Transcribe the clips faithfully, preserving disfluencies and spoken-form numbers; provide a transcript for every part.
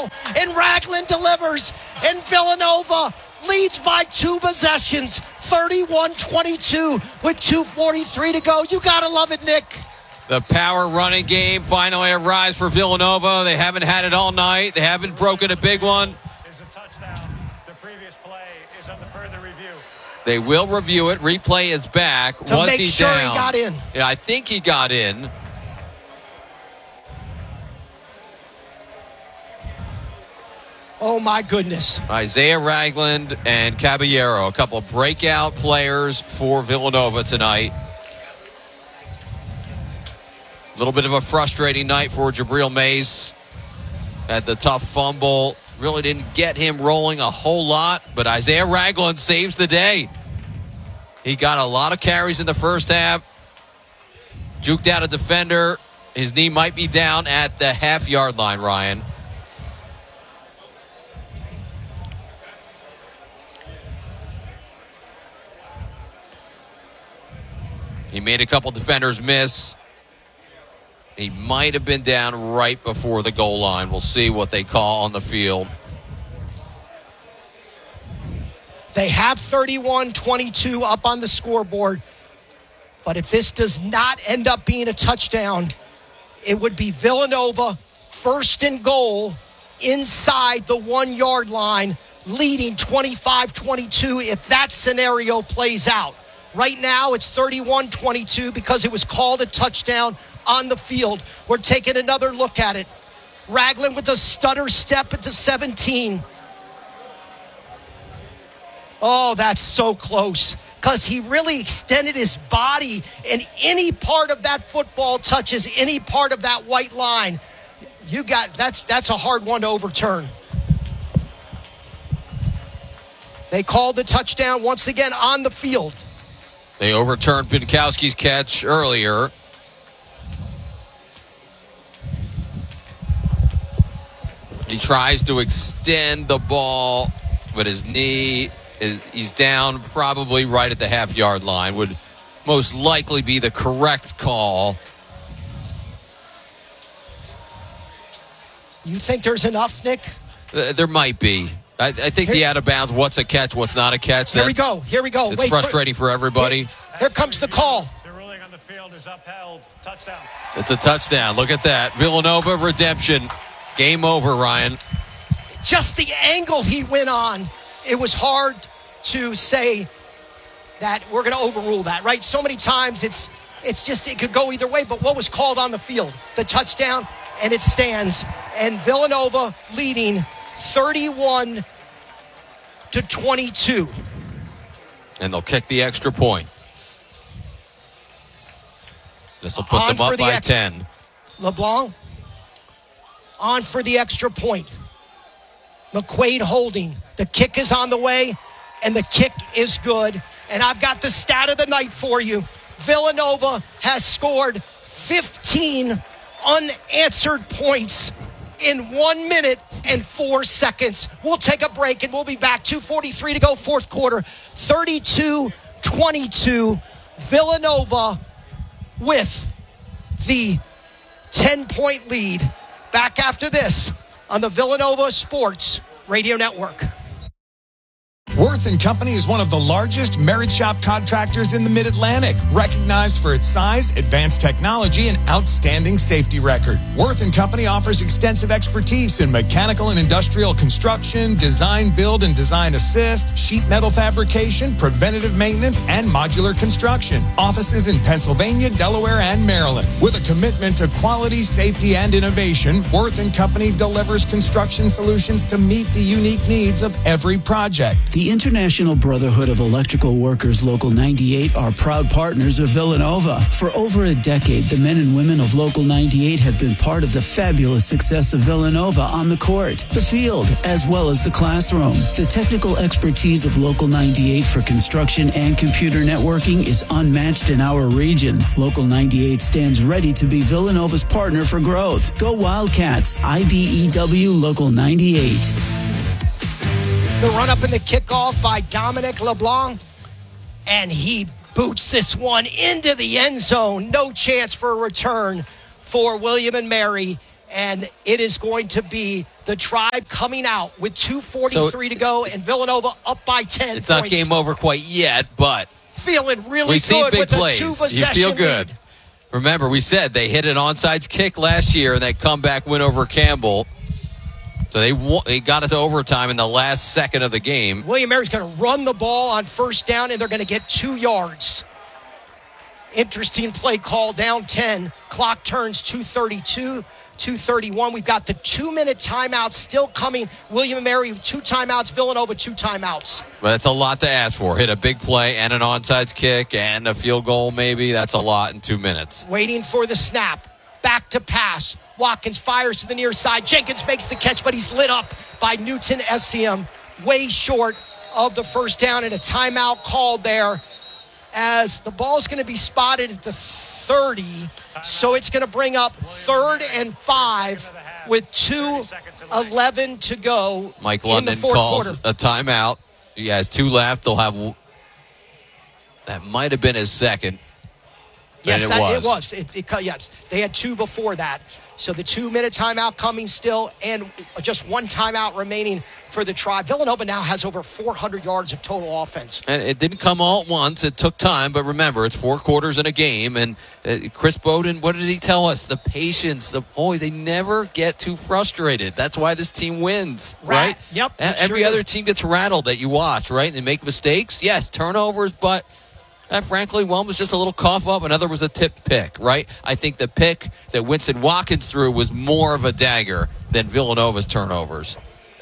ball, and Ragland delivers, and Villanova leads by two possessions, thirty-one twenty-two with two forty-three to go. You gotta love it, Nick. The power running game finally arrives for Villanova. They haven't had it all night. They haven't broken a big one. Is a touchdown. The previous play is under further review. They will review it. Replay is back. To Was make he sure down? he got in. Yeah, I think he got in. Oh, my goodness. Isaiah Ragland and Caballero, a couple of breakout players for Villanova tonight. A little bit of a frustrating night for Jabril Mace. Had the tough fumble. Really didn't get him rolling a whole lot, but Isaiah Ragland saves the day. He got a lot of carries in the first half. Juked out a defender. His knee might be down at the half-yard line, Ryan. He made a couple defenders miss. He might have been down right before the goal line. We'll see what they call on the field. They have thirty-one twenty-two up on the scoreboard. But if this does not end up being a touchdown, it would be Villanova first and goal inside the one-yard line, leading twenty-five twenty-two if that scenario plays out. Right now, it's thirty-one twenty-two because it was called a touchdown on the field. We're taking another look at it. Ragland with a stutter step at the seventeen. Oh, that's so close because he really extended his body, and any part of that football touches any part of that white line. You got that's that's a hard one to overturn. They called the touchdown once again on the field. They overturned Pinkowski's catch earlier. He tries to extend the ball, but his knee is he's down probably right at the half-yard line. Would most likely be the correct call. You think there's enough, Nick? Uh, there might be. I, I think Here, the out of bounds, what's a catch, what's not a catch. Here we go. Here we go. It's Wait, frustrating for, for everybody. Here, here comes the call. The ruling on the field is upheld. Touchdown. It's a touchdown. Look at that. Villanova redemption. Game over, Ryan. Just the angle he went on, it was hard to say that we're going to overrule that, right? So many times it's it's just it could go either way, but what was called on the field? The touchdown, and it stands. And Villanova leading thirty-one to twenty-two. And they'll kick the extra point. This will put On them for up the by ex- ten. LeBlanc on for the extra point. McQuaid holding. The kick is on the way, and the kick is good. And I've got the stat of the night for you. Villanova has scored fifteen unanswered points in one minute and four seconds. We'll take a break, and we'll be back. two forty-three to go, fourth quarter. thirty-two twenty-two. Villanova with the ten-point lead. Back after this on the Villanova Sports Radio Network. Worth and Company is one of the largest merit shop contractors in the Mid-Atlantic, recognized for its size, advanced technology, and outstanding safety record. Worth and Company offers extensive expertise in mechanical and industrial construction, design, build, and design assist, sheet metal fabrication, preventative maintenance, and modular construction. Offices in Pennsylvania, Delaware, and Maryland. With a commitment to quality, safety, and innovation, Worth and Company delivers construction solutions to meet the unique needs of every project. The International Brotherhood of Electrical Workers Local ninety-eight are proud partners of Villanova. For over a decade, the men and women of Local ninety-eight have been part of the fabulous success of Villanova on the court, the field, as well as the classroom. The technical expertise of Local ninety-eight for construction and computer networking is unmatched in our region. Local ninety-eight stands ready to be Villanova's partner for growth. Go Wildcats! I B E W Local ninety-eight. The run-up in the kickoff by Dominic LeBlanc, and he boots this one into the end zone. No chance for a return for William and Mary, And it is going to be the Tribe coming out with two forty-three so, to go and Villanova up by ten it's points. It's not game over quite yet, but feeling really we've seen good big with plays. a two-possession You feel good. lead. Remember, we said they hit an onside kick last year and they comeback win over Campbell. So they they got it to overtime in the last second of the game. William Mary's going to run the ball on first down, and they're going to get two yards. Interesting play call, down ten. Clock turns two thirty-two, two thirty-one. We've got the two-minute timeout still coming. William and Mary, two timeouts. Villanova, two timeouts. But that's a lot to ask for. Hit a big play and an onside kick and a field goal maybe. That's a lot in two minutes. Waiting for the snap. Back to pass. Watkins fires to the near side. Jenkins makes the catch, but he's lit up by Newton Essiem. Way short of the first down, and a timeout called there as the ball's going to be spotted at the thirty. So it's going to bring up third and five with two eleven to go. Mike in London the fourth calls quarter. a timeout. He has two left. They'll have that might have been his second. Yes, it that, was. it was. It, it, yes, they had two before that. So the two-minute timeout coming still, and just one timeout remaining for the Tribe. Villanova now has over four hundred yards of total offense. And it didn't come all at once. It took time, but remember, it's four quarters in a game. And uh, Chris Bowden, what did he tell us? The patience, the boys, they never get too frustrated. That's why this team wins, Rat, right? Yep. Every sure other did. team gets rattled that you watch, right? They make mistakes. Yes, turnovers, but... Uh, frankly, one was just a little cough up, another was a tip pick, right? I think the pick that Winston Watkins threw was more of a dagger than Villanova's turnovers.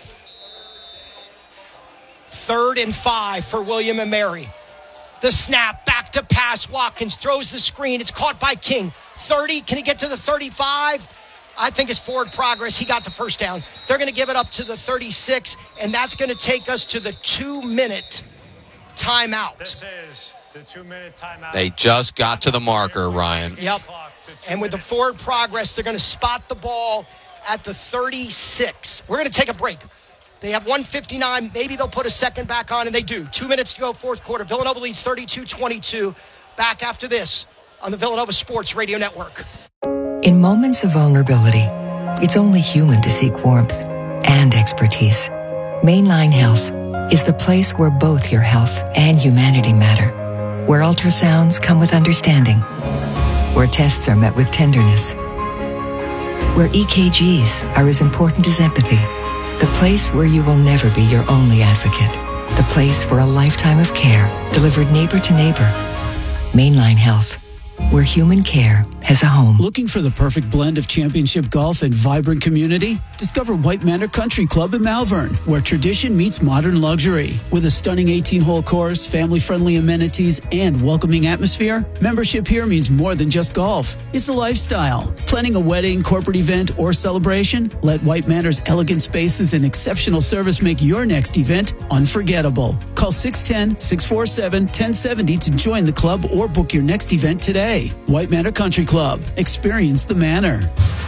Third and five for William and Mary. The snap, back to pass. Watkins throws the screen. It's caught by King. thirty, can he get to the thirty-five? I think it's forward progress. He got the first down. They're going to give it up to the thirty-six, and that's going to take us to the two-minute timeout. This is the two-minute timeout. They just got to the marker, Ryan. Yep. And with the forward progress, they're going to spot the ball at the thirty-six. We're going to take a break. They have one fifty-nine. Maybe they'll put a second back on, and they do. Two minutes to go, fourth quarter. Villanova leads thirty-two twenty-two. Back after this on the Villanova Sports Radio Network. In moments of vulnerability, it's only human to seek warmth and expertise. Mainline Health is the place where both your health and humanity matter. Where ultrasounds come with understanding. Where tests are met with tenderness. Where E K Gs are as important as empathy. The place where you will never be your only advocate. The place for a lifetime of care delivered neighbor to neighbor. Mainline Health, where human care has a home. Looking for the perfect blend of championship golf and vibrant community? Discover White Manor Country Club in Malvern, where tradition meets modern luxury. With a stunning eighteen-hole course, family-friendly amenities, and welcoming atmosphere, membership here means more than just golf. It's a lifestyle. Planning a wedding, corporate event, or celebration? Let White Manor's elegant spaces and exceptional service make your next event unforgettable. Call six one zero, six four seven, one zero seven zero to join the club or book your next event today. White Manor Country Club. Experience the manor.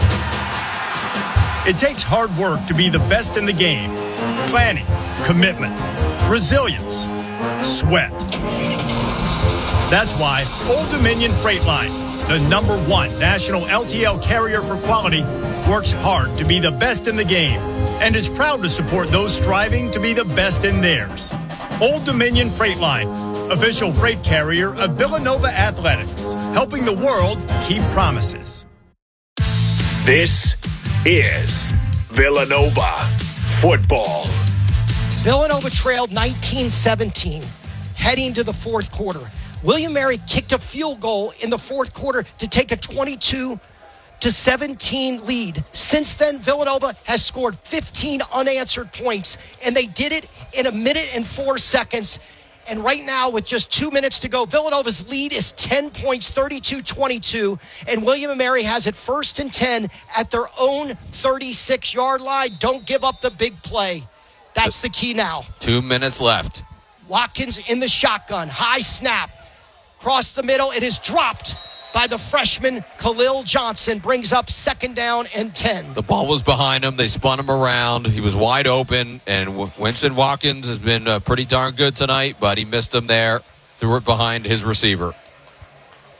It takes hard work to be the best in the game. Planning, commitment, resilience, sweat. That's why Old Dominion Freight Line, the number one national L T L carrier for quality, works hard to be the best in the game and is proud to support those striving to be the best in theirs. Old Dominion Freight Line, official freight carrier of Villanova Athletics, helping the world keep promises. This is Villanova football. Villanova trailed nineteen seventeen, heading to the fourth quarter. William Mary kicked a field goal in the fourth quarter to take a twenty-two to seventeen lead. Since then, Villanova has scored fifteen unanswered points, and they did it in a minute and four seconds. And right now, with just two minutes to go, Villanova's lead is ten points, thirty-two twenty-two. And William and Mary has it first and ten at their own thirty-six-yard line. Don't give up the big play. That's the key now. Two minutes left. Watkins in the shotgun. High snap. Across the middle. It is dropped by the freshman Khalil Johnson. Brings up second down and ten. The ball was behind him. They spun him around. He was wide open, and Winston Watkins has been uh, pretty darn good tonight, but he missed him there. Threw it behind his receiver.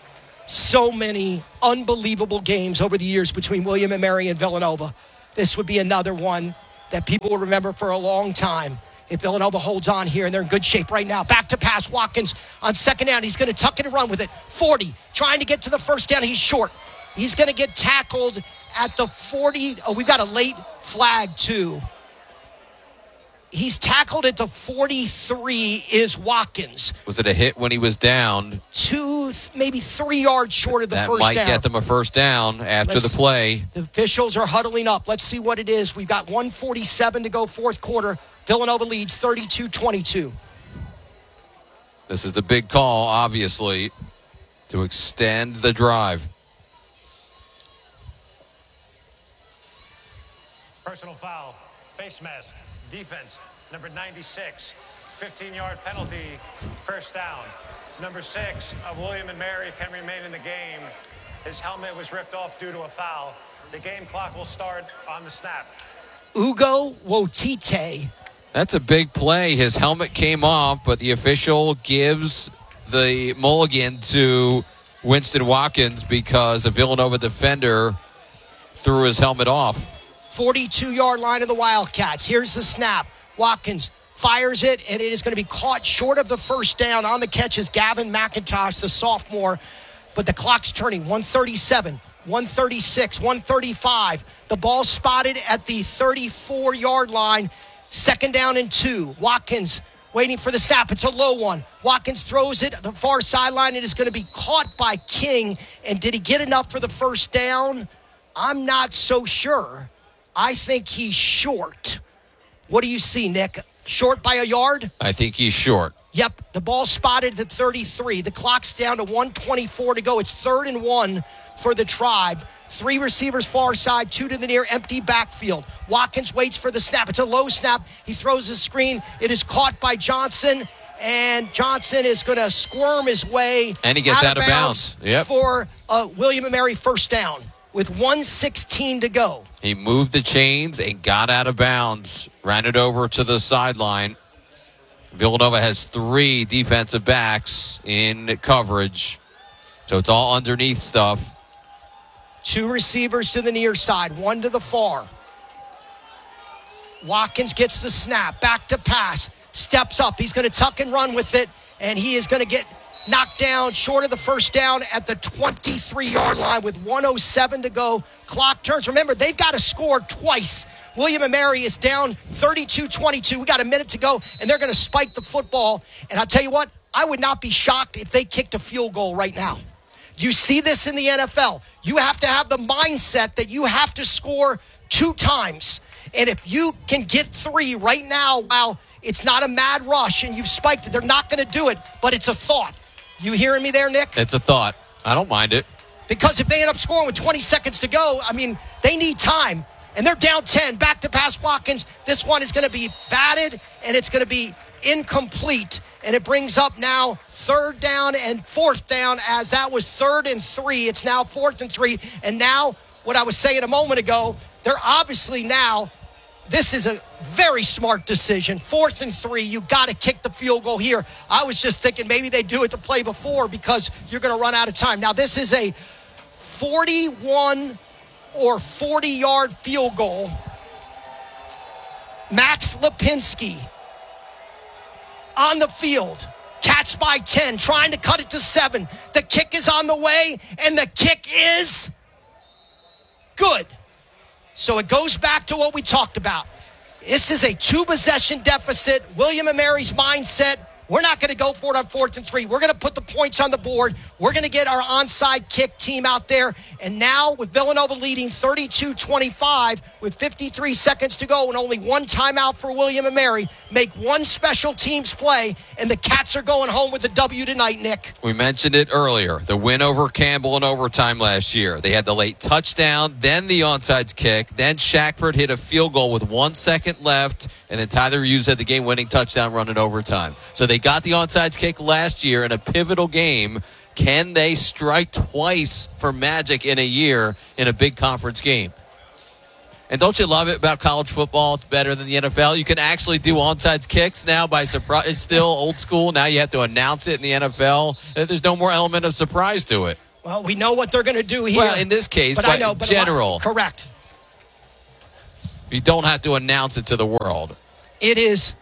so many unbelievable games over the years between William and Mary and Villanova. This would be another one that people will remember for a long time. If Villanova holds on here, and they're in good shape right now. Back to pass, Watkins on second down. He's going to tuck it and run with it. forty, trying to get to the first down. He's short. He's going to get tackled at the forty. Oh, we've got a late flag, too. He's tackled at the forty-three is Watkins. Was it a hit when he was down? Two, maybe three yards short of the that first down. That down. might get them a first down after Let's, the play. The officials are huddling up. Let's see what it is. We've got one forty-seven to go, fourth quarter. Villanova leads thirty-two twenty-two. This is the big call, obviously, to extend the drive. Personal foul, face mask, defense, number ninety-six. fifteen-yard penalty, first down. Number six of William and Mary can remain in the game. His helmet was ripped off due to a foul. The game clock will start on the snap. Ugo Wotite. That's a big play. His helmet came off, but the official gives the mulligan to Winston Watkins because a Villanova defender threw his helmet off. forty-two-yard line of the Wildcats. Here's the snap. Watkins fires it, and it is going to be caught short of the first down. On the catch is Gavin McIntosh, the sophomore. But the clock's turning. one thirty-seven, one thirty-six, one thirty-five. The ball spotted at the thirty-four-yard line. Second down and two. Watkins waiting for the snap. It's a low one. Watkins throws it at the far sideline. It is going to be caught by King. And did he get enough for the first down? I'm not so sure. I think he's short. What do you see, Nick? Short by a yard? I think he's short. Yep, the ball spotted at thirty-three. The clock's down to one twenty-four to go. It's third and one for the Tribe. Three receivers far side, two to the near, empty backfield. Watkins waits for the snap. It's a low snap. He throws the screen. It is caught by Johnson, and Johnson is going to squirm his way and he gets out, out of bounds, bounds yep. for uh, William and Mary first down with one sixteen to go. He moved the chains and got out of bounds, ran it over to the sideline. Villanova has three defensive backs in coverage, so it's all underneath stuff. Two receivers to the near side, one to the far. Watkins gets the snap, back to pass, steps up. He's going to tuck and run with it, and he is going to get knocked down short of the first down at the twenty-three-yard line with one oh seven to go. Clock turns. Remember, they've got to score twice. William and Mary is down thirty-two twenty-two. We got a minute to go, and they're going to spike the football. And I'll tell you what, I would not be shocked if they kicked a field goal right now. You see this in the N F L. You have to have the mindset that you have to score two times. And if you can get three right now, while it's not a mad rush and you've spiked it, they're not going to do it, but it's a thought. You hearing me there, Nick? It's a thought. I don't mind it. Because if they end up scoring with twenty seconds to go, I mean, they need time. And they're down ten. Back to pass Watkins. This one is going to be batted, and it's going to be incomplete. And it brings up now third down and fourth down, as that was third and three. It's now fourth and three. And now, what I was saying a moment ago, they're obviously now, this is a very smart decision. Fourth and three, you got to kick the field goal here. I was just thinking maybe they do it the play before because you're going to run out of time. Now, this is a forty-one or forty-yard field goal. Max Lipinski on the field. Cats by ten, trying to cut it to seven. The kick is on the way, and the kick is good. So it goes back to what we talked about. This is a two-possession deficit. William and Mary's mindset, we're not going to go for it on fourth and three. We're going to put the points on the board. We're going to get our onside kick team out there. And now with Villanova leading thirty-two twenty-five with fifty-three seconds to go and only one timeout for William and Mary, make one special teams play, and the Cats are going home with a W tonight, Nick. We mentioned it earlier, the win over Campbell in overtime last year. They had the late touchdown, then the onside kick, then Shackford hit a field goal with one second left, and then Tyler Hughes had the game-winning touchdown run in overtime. So they got the onside kick last year in a pivotal game. Can they strike twice for Magic in a year in a big conference game? And don't you love it about college football? It's better than the N F L. You can actually do onside kicks now by surprise. It's still old school. Now you have to announce it in the N F L. There's no more element of surprise to it. Well, we know what they're going to do here. Well, in this case, but, but I know, but general. Correct. You don't have to announce it to the world. It is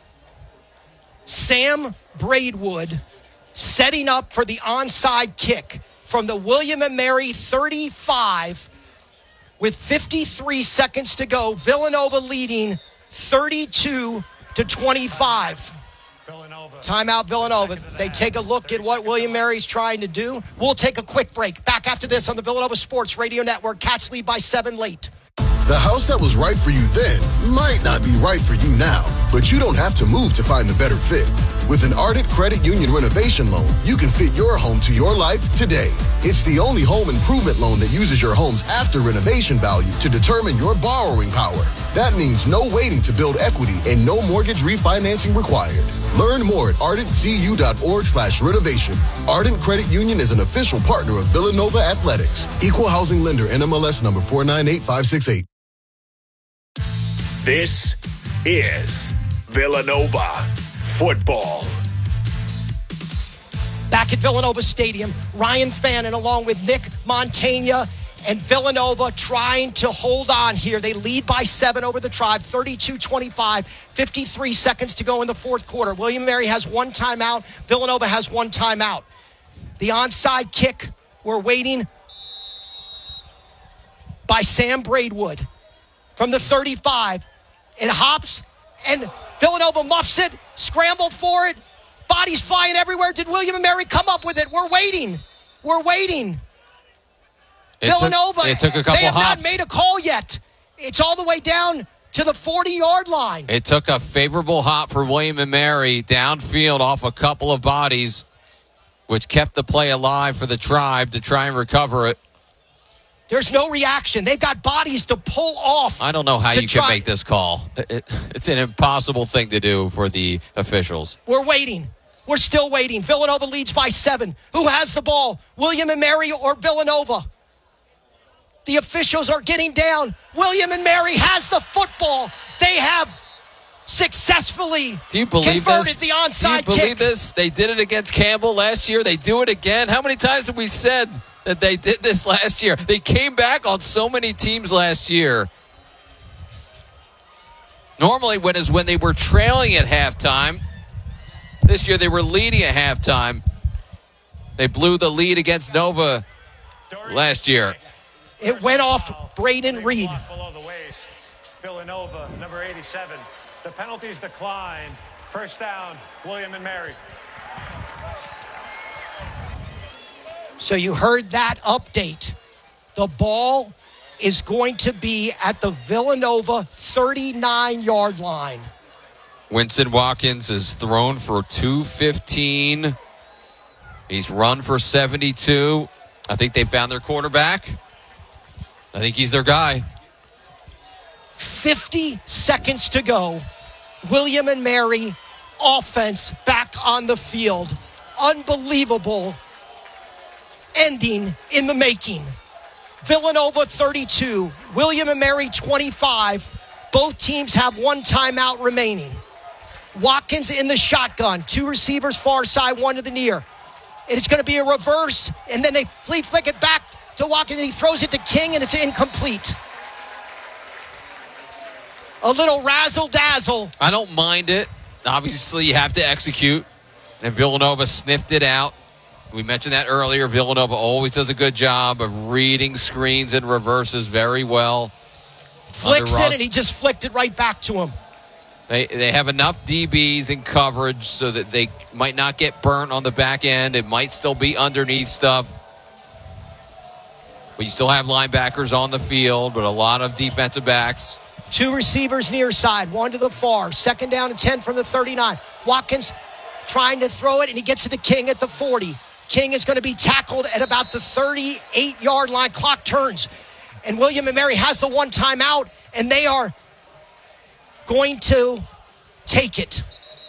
Sam Braidwood setting up for the onside kick from the William and Mary thirty-five with fifty-three seconds to go. Villanova leading thirty-two to twenty-five. Villanova. Timeout, Villanova. They take a look at what William Mary's trying to do. We'll take a quick break. Back after this on the Villanova Sports Radio Network. Cats lead by seven late. The house that was right for you then might not be right for you now, but you don't have to move to find a better fit. With an Ardent Credit Union renovation loan, you can fit your home to your life today. It's the only home improvement loan that uses your home's after renovation value to determine your borrowing power. That means no waiting to build equity and no mortgage refinancing required. Learn more at ardent c u dot org slash renovation. Ardent Credit Union is an official partner of Villanova Athletics. Equal housing lender, N M L S number four nine eight five six eight. This is Villanova football. Back at Villanova Stadium, Ryan Fannin along with Nick Montaigne and Villanova trying to hold on here. They lead by seven over the Tribe, thirty-two twenty-five, fifty-three seconds to go in the fourth quarter. William and Mary has one timeout. Villanova has one timeout. The onside kick, we're waiting by Sam Braidwood from the thirty-five. It hops, and Villanova muffs it, scrambled for it. Bodies flying everywhere. Did William and Mary come up with it? We're waiting. We're waiting. It Villanova, took, it took a couple they have hops. not made a call yet. It's all the way down to the forty-yard line. It took a favorable hop for William and Mary downfield off a couple of bodies, which kept the play alive for the Tribe to try and recover it. There's no reaction. They've got bodies to pull off. I don't know how you try. can make this call. It, it, it's an impossible thing to do for the officials. We're waiting. We're still waiting. Villanova leads by seven. Who has the ball? William and Mary or Villanova? The officials are getting down. William and Mary has the football. They have successfully Do you believe converted this? the onside Do you believe kick. this? They did it against Campbell last year. They do it again. How many times have we said that they did this last year? They came back on so many teams last year. Normally, when is when they were trailing at halftime. This year, they were leading at halftime. They blew the lead against Nova last year. It went off Braden Reed. Below the waist. Villanova, number eighty-seven. The penalties declined. First down, William and Mary. So you heard that update. The ball is going to be at the Villanova thirty-nine-yard line. Winston Watkins is thrown for two fifteen. He's run for seventy-two. I think they found their quarterback. I think he's their guy. fifty seconds to go. William and Mary offense back on the field. Unbelievable ending in the making. Villanova thirty-two, William and Mary twenty-five. Both teams have one timeout remaining. Watkins in the shotgun. Two receivers far side, one to the near. It's going to be a reverse, and then they flea flick it back to Watkins. He throws it to King, and it's incomplete. A little razzle-dazzle. I don't mind it. Obviously, you have to execute, and Villanova sniffed it out. We mentioned that earlier. Villanova always does a good job of reading screens and reverses very well. Flicks it, and he just flicked it right back to him. They they have enough D Bs in coverage so that they might not get burnt on the back end. It might still be underneath stuff. But you still have linebackers on the field, but a lot of defensive backs. Two receivers near side, one to the far. Second down and ten from the thirty-nine. Watkins trying to throw it, and he gets it to King at the forty. King is going to be tackled at about the thirty-eight-yard line. Clock turns. And William and Mary has the one timeout, and they are going to take it.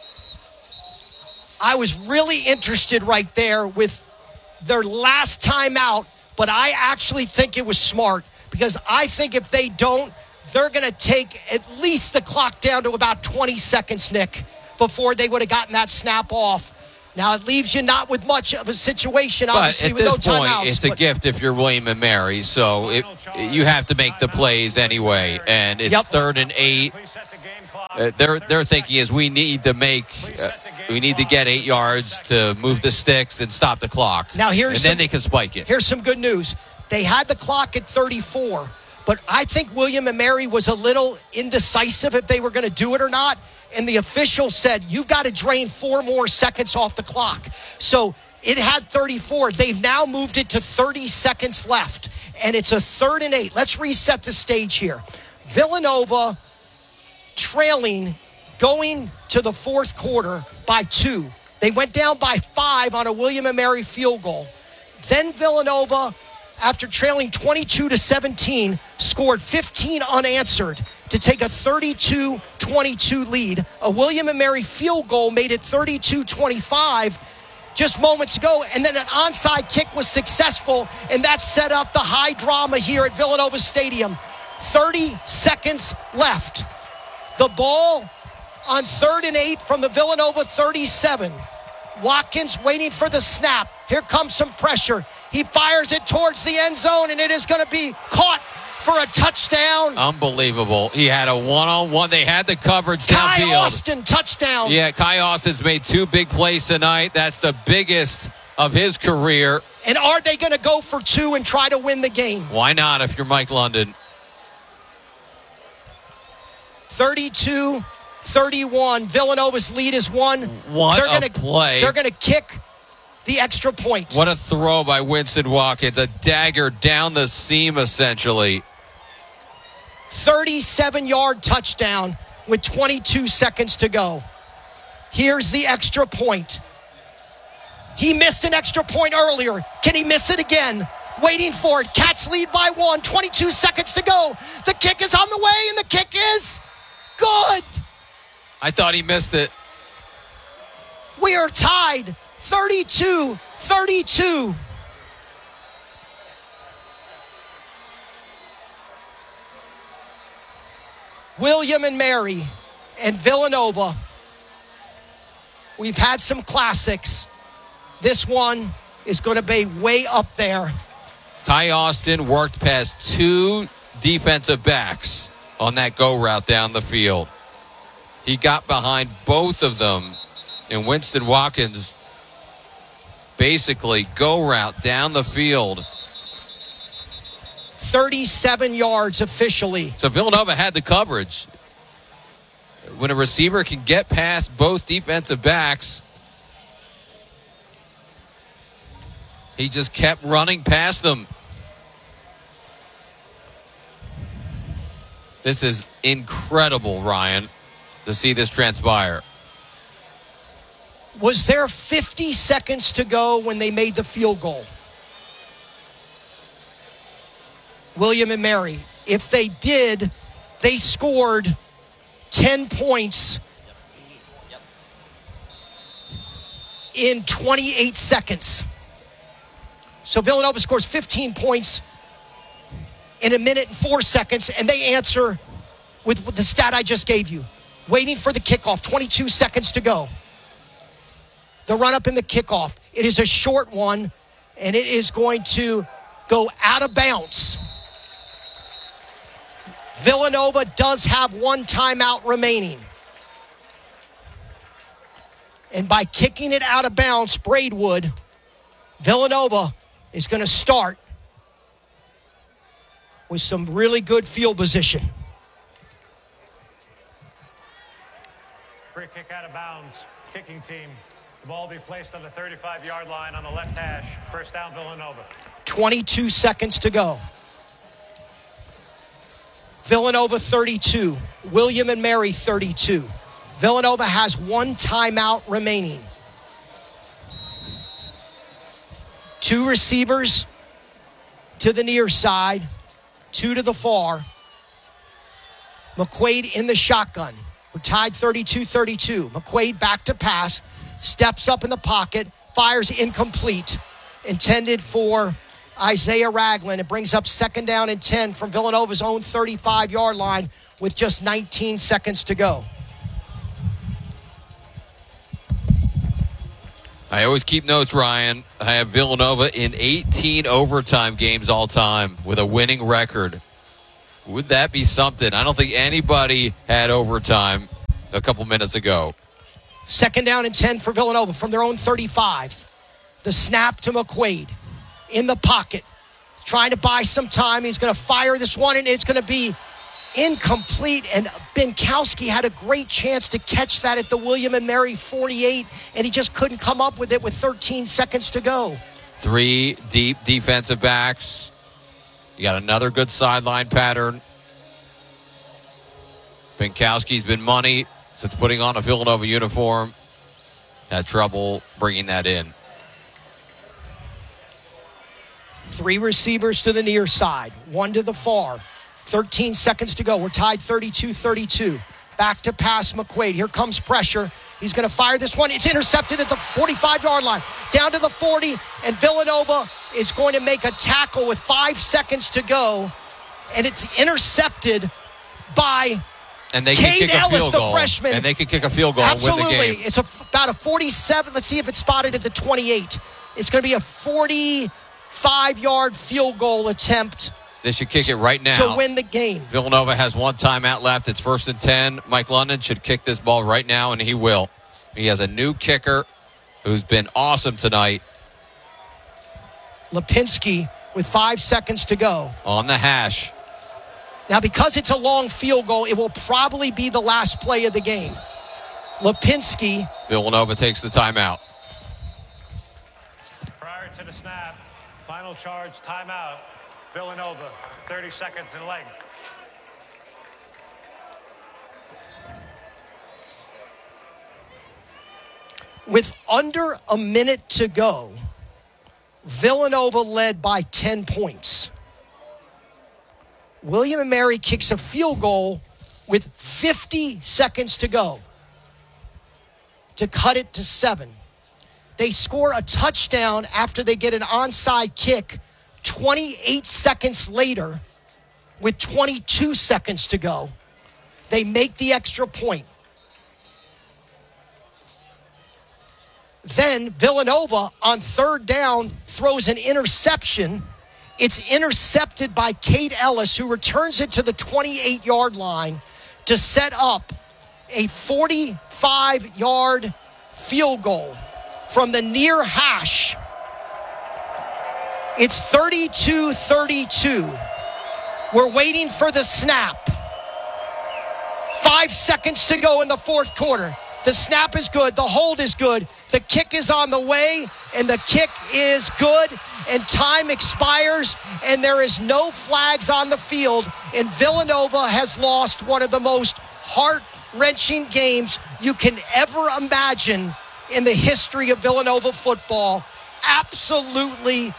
I was really interested right there with their last timeout, but I actually think it was smart because I think if they don't, they're going to take at least the clock down to about twenty seconds, Nick, before they would have gotten that snap off. Now, it leaves you not with much of a situation, But obviously, at with this no point, timeouts. it's a but- gift if you're William and Mary. So it, you have to make the plays anyway. And it's Yep. third and eight. Uh, they're they're thinking is we need to make uh, we need to get eight yards to move the sticks and stop the clock. Now, here's and some- then they can spike it. Here's some good news. They had the clock at thirty-four, but I think William and Mary was a little indecisive if they were going to do it or not. And the official said, you've got to drain four more seconds off the clock. So it had thirty-four. They've now moved it to thirty seconds left. And it's a third and eight. Let's reset the stage here. Villanova trailing going to the fourth quarter by two. They went down by five on a William and Mary field goal. Then Villanova, after trailing twenty-two to seventeen, scored fifteen unanswered to take a thirty-two twenty-two lead. A William and Mary field goal made it thirty-two twenty-five just moments ago, and then an onside kick was successful, and that set up the high drama here at Villanova Stadium. thirty seconds left. The ball on third and eight from the Villanova thirty-seven. Watkins waiting for the snap. Here comes some pressure. He fires it towards the end zone, and it is going to be caught for a touchdown. Unbelievable. He had a one-on-one. They had the coverage Kai downfield. Austin, touchdown. Yeah, Kai Austin's made two big plays tonight. That's the biggest of his career. And are they going to go for two and try to win the game? Why not if you're Mike London? thirty-two thirty-one. Villanova's lead is one. What they're a gonna, play. They're going to kick the extra point. What a throw by Winston Watkins. A dagger down the seam, essentially. thirty-seven-yard touchdown with twenty-two seconds to go. Here's the extra point. He missed an extra point earlier. Can he miss it again? Waiting for it. Cats lead by one. twenty-two seconds to go. The kick is on the way, and the kick is good. I thought he missed it. We are tied. thirty-two thirty-two. William and Mary and Villanova. We've had some classics. This one is going to be way up there. Kai Austin worked past two defensive backs on that go route down the field. He got behind both of them, and Winston Watkins basically go route down the field. thirty-seven yards officially. So Villanova had the coverage. When a receiver can get past both defensive backs, he just kept running past them. This is incredible, Ryan, to see this transpire. Was there fifty seconds to go when they made the field goal? William and Mary. If they did, they scored ten points in twenty-eight seconds. So Villanova scores fifteen points in a minute and four seconds, and they answer with, with the stat I just gave you. Waiting for the kickoff, twenty-two seconds to go. The run-up in the kickoff. It is a short one, and it is going to go out of bounds. Villanova does have one timeout remaining. And by kicking it out of bounds, Braidwood, Villanova is going to start with some really good field position. Free kick out of bounds. Kicking team. The ball will be placed on the thirty-five-yard line on the left hash. First down, Villanova. twenty-two seconds to go. Villanova thirty-two. William and Mary thirty-two. Villanova has one timeout remaining. Two receivers to the near side, two to the far. McQuaid in the shotgun. We're tied thirty-two thirty-two. McQuaid back to pass, steps up in the pocket, fires incomplete. Intended for Isaiah Ragland. It brings up second down and ten from Villanova's own thirty-five-yard line with just nineteen seconds to go. I always keep notes, Ryan. I have Villanova in eighteen overtime games all time with a winning record. Would that be something? I don't think anybody had overtime a couple minutes ago. Second down and ten for Villanova from their own thirty-five. The snap to McQuaid in the pocket, trying to buy some time. He's going to fire this one, and it's going to be incomplete. And Binkowski had a great chance to catch that at the William and Mary forty-eight, and he just couldn't come up with it with thirteen seconds to go. Three deep defensive backs. You got another good sideline pattern. Binkowski's been money since putting on a Villanova uniform. Had trouble bringing that in. Three receivers to the near side, one to the far. thirteen seconds to go. We're tied thirty-two thirty-two. Back to pass McQuaid. Here comes pressure. He's going to fire this one. It's intercepted at the forty-five-yard line. Down to the forty, and Villanova is going to make a tackle with five seconds to go. And it's intercepted by and they Cade can kick Ellis, a field the goal. freshman. And they can kick a field goal Absolutely. and win the game. It's a, about a forty-seven. Let's see if it's spotted at the twenty-eight. It's going to be a forty-five-yard field goal attempt. They should kick it right now To win the game. Villanova has one timeout left. It's first and ten. Mike London should kick this ball right now, and he will. He has a new kicker who's been awesome tonight. Lipinski with five seconds to go. On the hash. Now, because it's a long field goal, it will probably be the last play of the game. Lipinski. Villanova takes the timeout. Prior to the snap, final charge, timeout. Villanova, thirty seconds in length. With under a minute to go, Villanova led by ten points. William and Mary kicks a field goal with fifty seconds to go to cut it to seven. They score a touchdown after they get an onside kick twenty-eight seconds later with twenty-two seconds to go. They make the extra point. Then Villanova on third down throws an interception. It's intercepted by Cade Ellis, who returns it to the twenty-eight-yard line to set up a forty-five-yard field goal from the near hash. It's thirty-two thirty-two. We're waiting for the snap. Five seconds to go in the fourth quarter. The snap is good. The hold is good. The kick is on the way, and the kick is good. And time expires, and there is no flags on the field. And Villanova has lost one of the most heart-wrenching games you can ever imagine in the history of Villanova football. Absolutely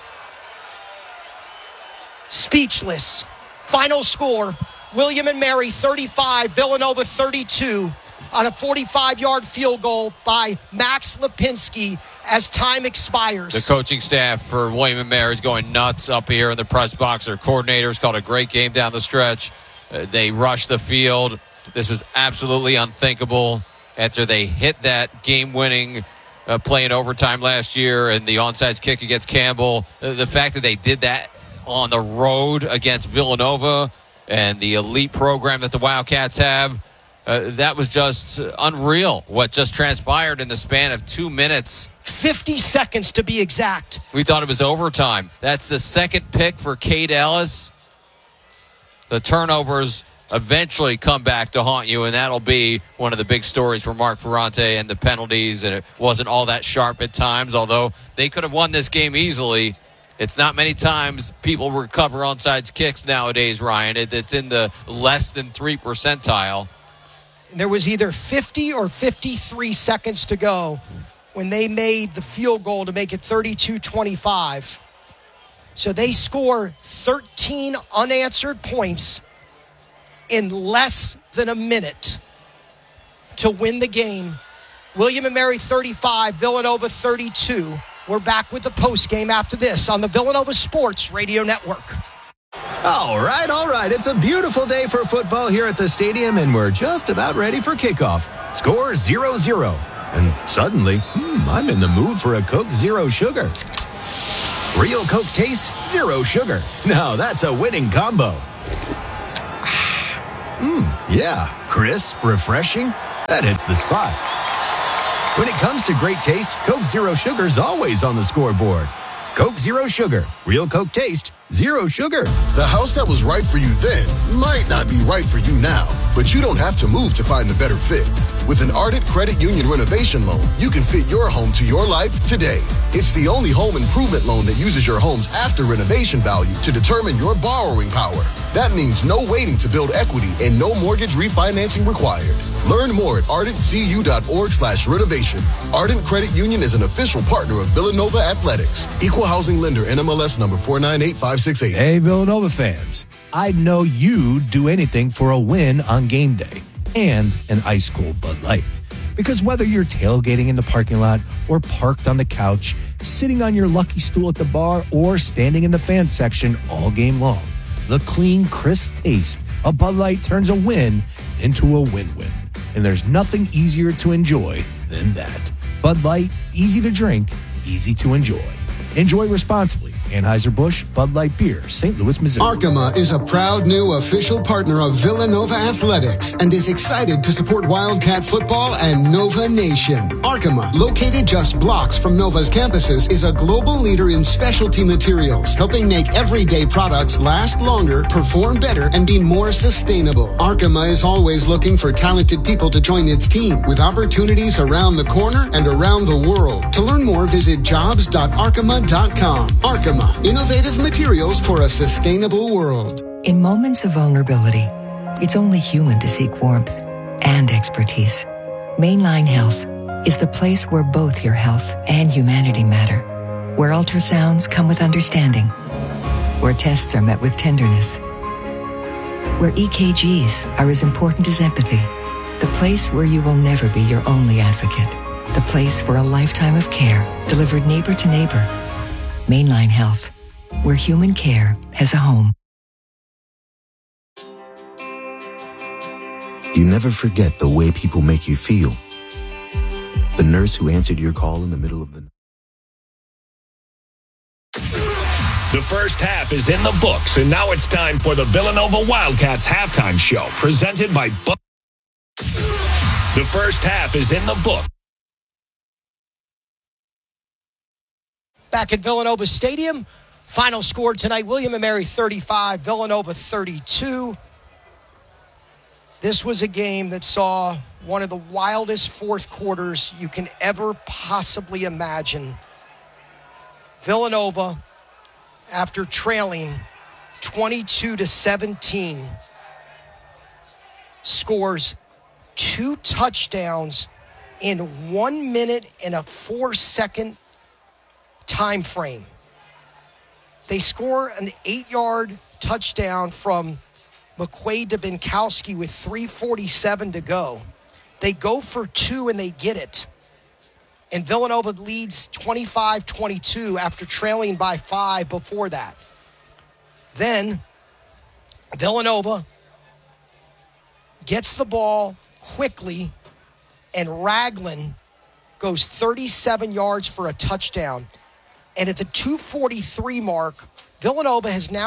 speechless. Final score, William and Mary thirty-five, Villanova thirty-two on a forty-five-yard field goal by Max Lipinski as time expires. The coaching staff for William and Mary is going nuts up here in the press box. Their coordinators called a great game down the stretch. Uh, they rushed the field. This is absolutely unthinkable after they hit that game-winning uh, play in overtime last year and the onside kick against Campbell. Uh, the fact that they did that on the road against Villanova and the elite program that the Wildcats have, uh, that was just unreal what just transpired in the span of two minutes. fifty seconds to be exact. We thought it was overtime. That's the second pick for Cade Ellis. The turnovers eventually come back to haunt you, and that'll be one of the big stories for Mark Ferrante and the penalties, and it wasn't all that sharp at times, although they could have won this game easily. It's not many times people recover onside kicks nowadays, Ryan. It, it's in the less than three percentile. There was either fifty or fifty-three seconds to go when they made the field goal to make it thirty-two twenty-five. So they score thirteen unanswered points in less than a minute to win the game. William and Mary thirty-five, Villanova thirty-two. We're back with the post game after this on the Villanova Sports Radio Network. All right, all right. It's a beautiful day for football here at the stadium, and we're just about ready for kickoff. Score zero zero. And suddenly, hmm, I'm in the mood for a Coke Zero Sugar. Real Coke taste, zero sugar. Now that's a winning combo. Mmm, yeah, crisp, refreshing. That hits the spot. When it comes to great taste, Coke Zero Sugar's always on the scoreboard. Coke Zero Sugar. Real Coke taste, zero sugar. The house that was right for you then might not be right for you now, but you don't have to move to find the better fit. With an Ardent Credit Union renovation loan, you can fit your home to your life today. It's the only home improvement loan that uses your home's after renovation value to determine your borrowing power. That means no waiting to build equity and no mortgage refinancing required. Learn more at ardent c u dot org slash renovation. Ardent Credit Union is an official partner of Villanova Athletics. Equal housing lender, N M L S number four nine eight five six eight. Hey, Villanova fans. I know you'd do anything for a win on game day and an ice-cold Bud Light. Because whether you're tailgating in the parking lot or parked on the couch, sitting on your lucky stool at the bar, or standing in the fan section all game long, the clean, crisp taste of Bud Light turns a win into a win-win. And there's nothing easier to enjoy than that. Bud Light, easy to drink, easy to enjoy. Enjoy responsibly. Anheuser-Busch Bud Light Beer, Saint Louis, Missouri. Arkema is a proud new official partner of Villanova Athletics and is excited to support Wildcat football and Nova Nation. Arkema, located just blocks from Nova's campuses, is a global leader in specialty materials, helping make everyday products last longer, perform better, and be more sustainable. Arkema is always looking for talented people to join its team, with opportunities around the corner and around the world. To learn more, visit jobs dot arkema dot com. Arkema, innovative materials for a sustainable world. In moments of vulnerability, it's only human to seek warmth and expertise. Mainline Health is the place where both your health and humanity matter, where ultrasounds come with understanding, where tests are met with tenderness, where E K Gs are as important as empathy, the place where you will never be your only advocate, the place for a lifetime of care delivered neighbor to neighbor. Mainline Health, where human care has a home. You never forget the way people make you feel. The nurse who answered your call in the middle of the night. The first half is in the books, and now it's time for the Villanova Wildcats halftime show, presented by Buck. The first half is in the book. Back at Villanova Stadium, final score tonight, William and Mary thirty-five, Villanova thirty-two. This was a game that saw one of the wildest fourth quarters you can ever possibly imagine. Villanova, after trailing twenty-two to seventeen, scores two touchdowns in one minute and a four-second time frame. They score an eight-yard touchdown from McQuaid to Binkowski with three forty-seven to go. They go for two and they get it. And Villanova leads twenty-five twenty-two after trailing by five before that. Then Villanova gets the ball quickly, and Ragland goes thirty-seven yards for a touchdown. And at the two forty-three mark, Villanova has now